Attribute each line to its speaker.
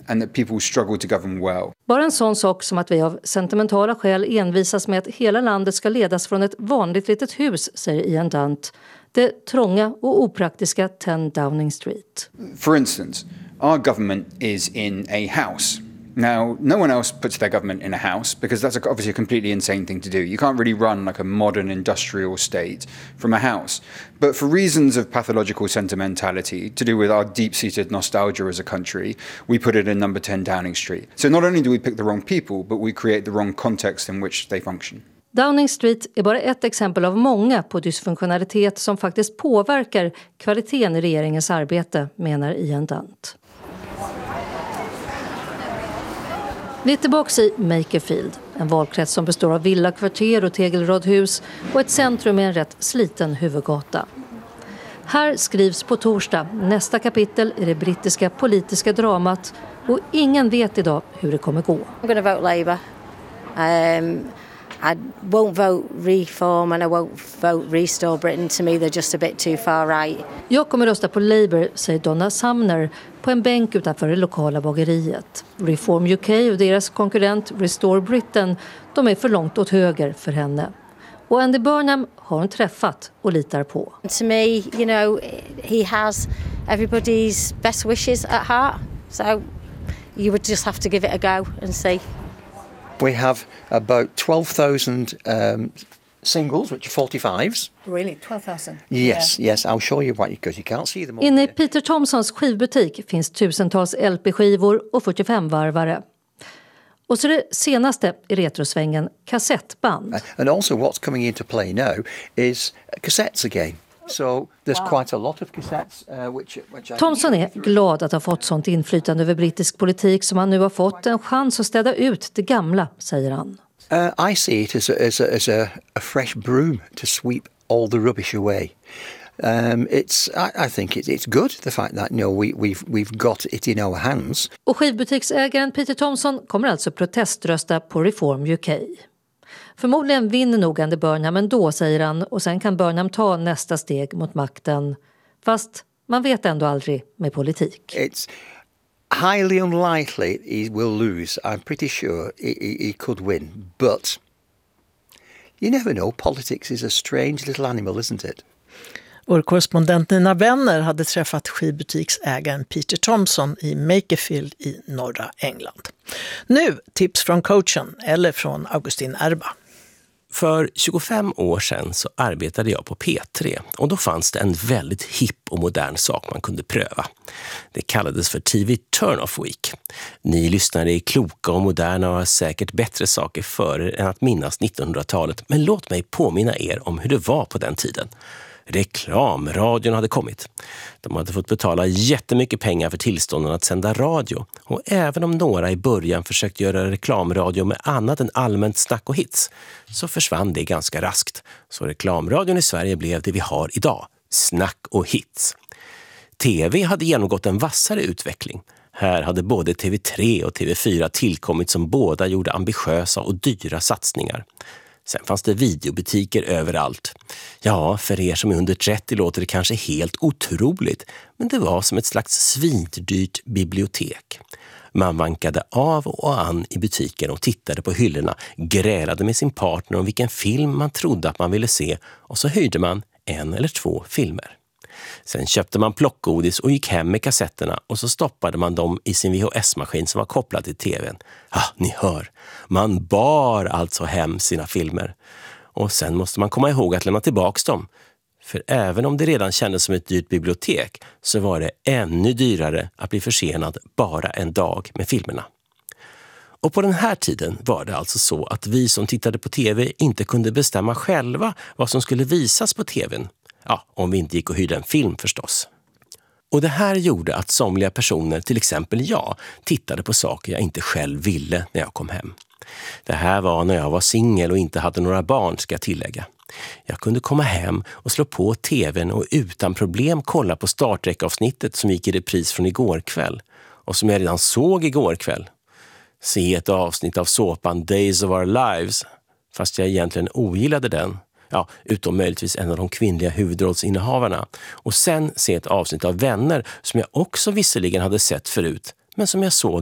Speaker 1: and that people struggle to govern well.
Speaker 2: Bara en sån sak som att vi av sentimentala skäl envisas med att hela landet ska ledas från ett vanligt litet hus, säger Ian Dunt. Det trånga och opraktiska 10 Downing Street.
Speaker 1: For instance, our government is in a house. Now, no one else puts their government in a house because that's obviously a completely insane thing to do. You can't really run like a modern industrial state from a house. But for reasons of pathological sentimentality, to do with our deep-seated nostalgia as a country, we put it in number 10 Downing Street. So not only do we pick the wrong people, but we create the wrong context in which they function.
Speaker 2: Downing Street är bara ett exempel av många på dysfunktionalitet som faktiskt påverkar kvaliteten i regeringens arbete, menar Ian Dunt. Vi är tillbaka i Makerfield, en valkrets som består av villakvarter och tegelradhus och ett centrum med en rätt sliten huvudgata. Här skrivs på torsdag nästa kapitel i det brittiska politiska dramat och ingen vet idag hur det kommer gå.
Speaker 3: I'm going to vote Labour. I won't vote Reform and I won't vote Restore Britain. To me they're just a bit too far right.
Speaker 2: Jag kommer rösta på Labour, säger Donna Sumner på en bänk utanför det lokala bageriet. Reform UK och deras konkurrent Restore Britain, de är för långt åt höger för henne. Och Andy Burnham har hon träffat och litar på.
Speaker 3: To me, you know, he has everybody's best wishes at heart. So you would just have to give it a go and see.
Speaker 4: We have about 12,000 singles, which are 45s.
Speaker 5: Really? 12,000?
Speaker 4: Yes, yes. I'll show you what because you can't see them all.
Speaker 2: Inne i Peter Thomsons skivbutik finns tusentals LP-skivor och 45-varvare. Och så det senaste i retrosvängen, kassettband.
Speaker 4: And also what's coming into play now is cassettes again. So there's quite a lot of cassettes which
Speaker 2: Thomson är glad att ha fått sånt inflytande över brittisk politik som han nu har fått en chans att städa ut det gamla, säger han.
Speaker 4: I see it as a fresh broom to sweep all the rubbish away. I think it's good the fact that we've got it in our hands.
Speaker 2: Och skivbutiksägaren Peter Thomson kommer alltså proteströsta på Reform UK. Förmodligen vinner nog Andy Burnham ändå, säger han, och sen kan Burnham ta nästa steg mot makten. Fast man vet ändå aldrig med politik.
Speaker 4: It's highly unlikely he will lose. I'm pretty sure he could win. But you never know. Politics is a strange little animal, isn't it?
Speaker 6: Vår korrespondent Nina Wenner hade träffat skivbutiksägaren Peter Thomson i Makerfield i norra England. Nu tips från coachen eller från Augustin Erba.
Speaker 7: För 25 år sedan så arbetade jag på P3 och då fanns det en väldigt hipp och modern sak man kunde pröva. Det kallades för TV Turn-Off Week. Ni lyssnare är kloka och moderna och har säkert bättre saker för er än att minnas 1900-talet, men låt mig påminna er om hur det var på den tiden. Reklamradion hade kommit. De hade fått betala jättemycket pengar för tillstånden att sända radio. Och även om några i början försökte göra reklamradio med annat än allmänt snack och hits, så försvann det ganska raskt. Så reklamradion i Sverige blev det vi har idag, snack och hits. TV hade genomgått en vassare utveckling. Här hade både TV3 och TV4 tillkommit som båda gjorde ambitiösa och dyra satsningar. Sen fanns det videobutiker överallt. Ja, för er som är under 30 låter det kanske helt otroligt, men det var som ett slags svindyrt bibliotek. Man vankade av och an i butiken och tittade på hyllorna, grälade med sin partner om vilken film man trodde att man ville se och så hyrde man 1 eller 2 filmer. Sen köpte man plockgodis och gick hem med kassetterna och så stoppade man dem i sin VHS-maskin som var kopplad till tvn. Ni hör, man bar alltså hem sina filmer. Och sen måste man komma ihåg att lämna tillbaka dem. För även om det redan kändes som ett dyrt bibliotek så var det ännu dyrare att bli försenad bara en dag med filmerna. Och på den här tiden var det alltså så att vi som tittade på tv inte kunde bestämma själva vad som skulle visas på tvn. Ja, om vi inte gick och hyrde en film förstås. Och det här gjorde att somliga personer, till exempel jag, tittade på saker jag inte själv ville när jag kom hem. Det här var när jag var singel och inte hade några barn, ska jag tillägga. Jag kunde komma hem och slå på tvn och utan problem kolla på Star Trek-avsnittet som gick i repris från igår kväll. Och som jag redan såg igår kväll. Se ett avsnitt av såpan Days of Our Lives, fast jag egentligen ogillade den. Ja, utom möjligtvis en av de kvinnliga huvudrollsinnehavarna. Och sen se ett avsnitt av Vänner som jag också visserligen hade sett förut, men som jag såg